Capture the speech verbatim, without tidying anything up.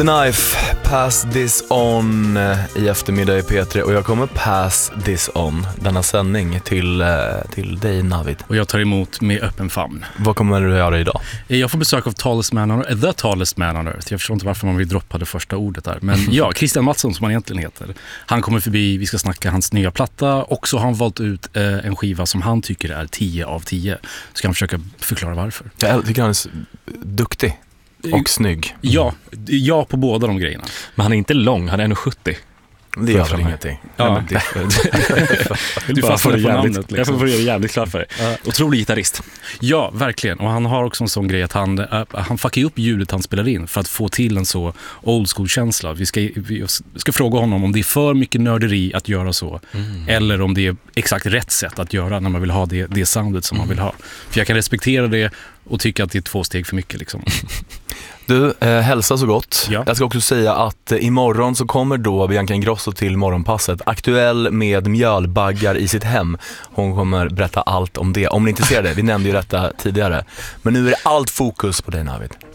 The Knife, Pass This On i eftermiddag i P tre. Och jag kommer pass this on, denna sändning, till, till dig, Navid. Och jag tar emot med öppen famn. Vad kommer du göra idag? Jag får besök av tallest man on, The Tallest Man on Earth. Jag förstår inte varför man vill droppa det första ordet där. Men ja, Christian Mattsson som han egentligen heter. Han kommer förbi, vi ska snacka hans nya platta. Och så har han valt ut eh, en skiva som han tycker är tio av tio. Ska han försöka förklara varför. Jag tycker han är duktig. Och snygg. Ja, ja på båda de grejerna. Men han är inte lång, han är en sjuttio. Det gör väl ingenting. Ja. Nej, men det, Du fastnar på namnet liksom. Jag får göra det jävligt klart för dig. Ja. Otrolig gitarrist. Ja, verkligen. Och han har också en sån grej att han, äh, han fuckar upp ljudet han spelar in för att få till en så old school-känsla. Vi ska, vi ska fråga honom om det är för mycket nörderi att göra så. Mm. Eller om det är exakt rätt sätt att göra när man vill ha det, det soundet som mm. man vill ha. För jag kan respektera det och tycka att det är två steg för mycket liksom. Du, eh, hälsa så gott. Ja. Jag ska också säga att eh, imorgon så kommer då Bianca Ingrosso till morgonpasset, aktuell med mjölbaggar i sitt hem. Hon kommer berätta allt om det. Om ni inte ser det, vi nämnde ju detta tidigare. Men nu är det allt fokus på dig, Navid.